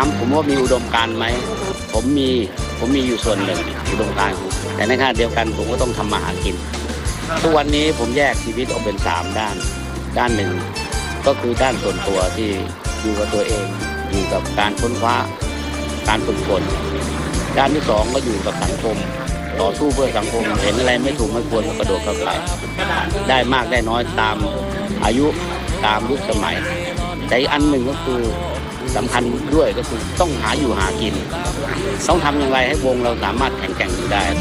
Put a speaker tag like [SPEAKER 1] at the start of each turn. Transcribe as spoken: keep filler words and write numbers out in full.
[SPEAKER 1] ามผมว่ามีอุดมการณ์ไหมผมมีผมมีอยู่ส่วนหนึ่งอุดมการณ์แต่ในขณะเดียวกันผมก็ต้องทำมาหากินทุกวันนี้ผมแยกชีวิตออกเป็นสามด้านด้านหนึ่งก็คือด้านส่วนตัวที่อยู่กับตัวเองอยู่กับการค้นคว้าการฝึกฝนด้านที่สองก็อยู่กับสังคมต่อสู้เพื่อสังคมเห็นอะไรไม่ถูกไม่ควรก็กระโดดเข้าไปได้มากได้น้อยตามอายุตามยุคสมัยแต่อีกอันหนึ่งก็คือสำคัญด้วยก็คือต้องหาอยู่หากินต้องทำอย่างไรให้วงเราสามารถแข็งแกร่งได้